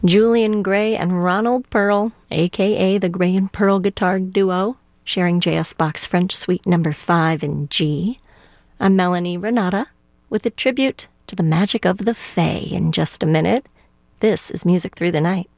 Julian Gray and Ronald Pearl, a.k.a. the Gray and Pearl Guitar Duo, sharing JS Bach's French Suite No. 5 in G. I'm Melanie Renata with a tribute to the magic of the Fae in just a minute. This is Music Through the Night.